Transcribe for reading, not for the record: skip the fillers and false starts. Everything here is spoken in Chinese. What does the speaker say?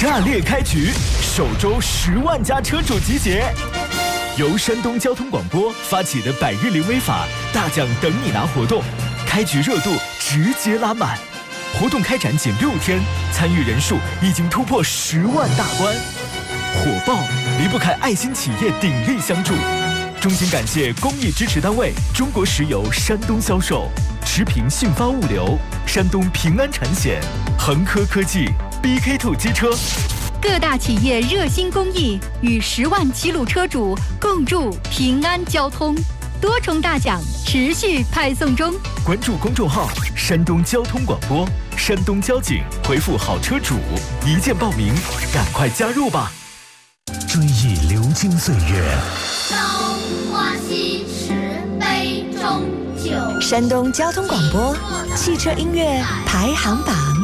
炸裂开局，首周10万家车主集结。由山东交通广播发起的百日零违法大奖等你拿活动，开局热度直接拉满。活动开展仅6天，参与人数已经突破10万大关，火爆离不开爱心企业鼎力相助。衷心感谢公益支持单位中国石油山东销售、驰平信发物流、山东平安产险、恒科科技、BK2 机车。 各大企业热心公益，与10万齐鲁车主共筑平安交通。多重大奖持续派送中。 关注公众号山东交通广播、山东交警，回复好车主一键报名，赶快加入吧！ 追忆流金岁月， 朝花夕拾杯中酒。 山东交通广播汽车音乐排行榜。